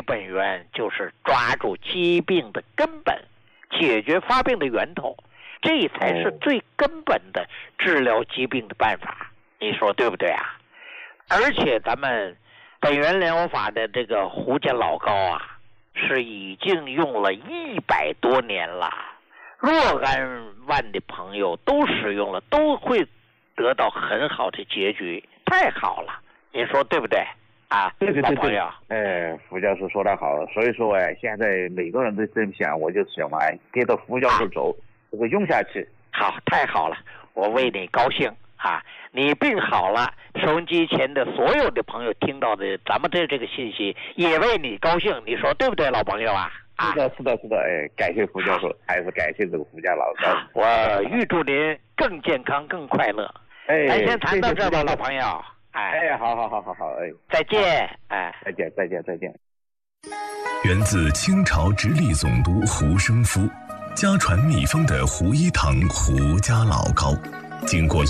本源就是抓住疾病的根本，解决发病的源头，这才是最根本的治疗疾病的办法。你说对不对啊？而且咱们本源疗法的这个胡家老膏啊，是已经用了100多年了，若干万的朋友都使用了，都会得到很好的结局，太好了，你说对不对啊？ 对， 老朋友， 胡教授说得好，所以说现在每个人都这么想，我就想跟着胡教授走，这个用下去。 好，太好了，我为你高兴啊！你病好了，收音机前的所有的朋友听到的咱们的这个信息，也为你高兴，你说对不对，老朋友啊？ 是的，感谢胡教授，还是感谢这个胡家老高。 我预祝您更健康、更快乐。咱先谈到这吧，老朋友。 好， 再见， 再见。 源自清朝直隶总督胡生夫，家传秘方的胡一堂胡家老膏，经过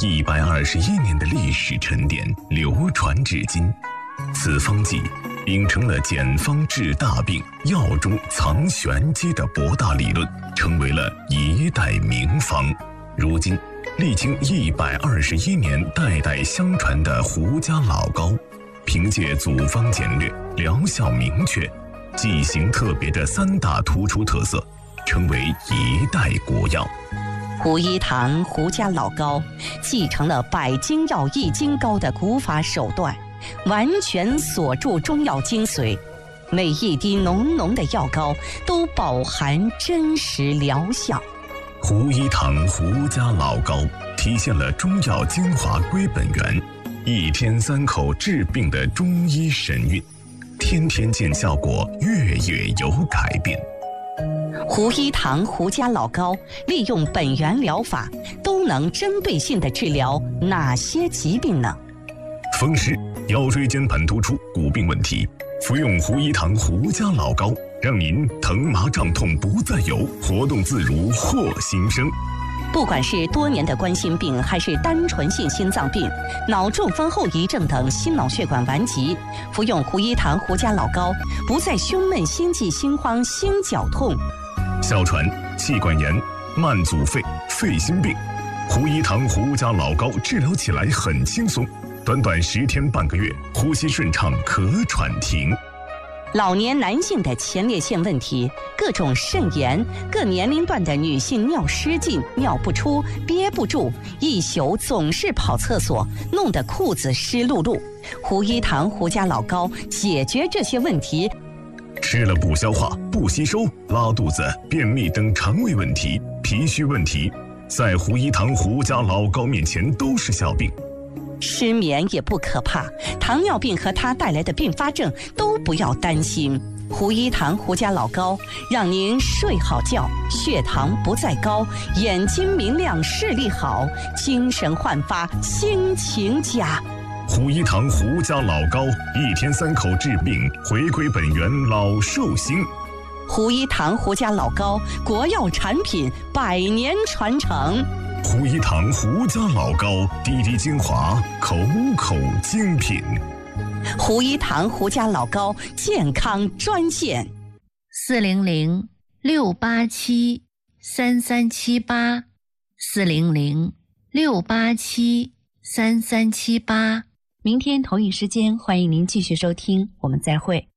121年的历史沉淀，流传至今。此方剂秉承了简方治大病、药中藏玄机的博大理论，成为了一代名方。如今历经121年代代相传的胡家老膏，凭借组方简略、疗效明确、剂型特别的3大突出特色，成为一代国药。 胡一堂胡家老膏继承了百金药易筋膏的古法手段，完全锁住中药精髓，每一滴浓浓的药膏都饱含真实疗效。 胡一堂胡家老膏体现了中药精华归本源，1天3口治病的中医神韵，天天见效果，月月有改变。 胡一堂胡家老膏利用本源疗法，都能针对性地治疗哪些疾病呢？ 风湿、腰椎间盘突出、骨病问题，服用胡一堂胡家老膏，让您疼麻胀痛不再有，活动自如获新生。 不管是多年的冠心病，还是单纯性心脏病、脑中风后遗症等心脑血管顽疾，服用胡一堂胡家老膏，不再胸闷、心悸、心慌、心绞痛。 哮喘、气管炎、慢阻肺、肺心病，胡一堂胡家老膏治疗起来很轻松，短短10天半个月，呼吸顺畅，咳喘停。 老年男性的前列腺问题、各种肾炎，各年龄段的女性尿失禁、尿不出、憋不住，一宿总是跑厕所，弄得裤子湿漉漉。胡一堂胡家老膏解决这些问题。 吃了不消化、不吸收、拉肚子、便秘等肠胃问题、脾虚问题，在胡一堂胡家老膏面前都是小病。 失眠也不可怕，糖尿病和它带来的并发症都不要担心。胡一堂胡家老膏让您睡好觉，血糖不再高，眼睛明亮，视力好，精神焕发，心情佳。 胡一堂胡家老膏，1天3口治病，回归本源，老寿星。 胡一堂胡家老膏，国药产品，100年传承。 胡一堂胡家老膏，滴滴精华，口口精品。 胡一堂胡家老膏，健康专线 400-687-3378，400-687-3378。明天同一时间，欢迎您继续收听，我们再会。